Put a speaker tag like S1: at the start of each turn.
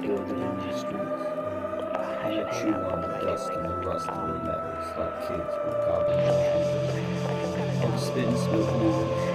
S1: building in these streets. And you chew on the dust and the rust of the metals like kids with goblin shoes. I'm spitting smoke orange.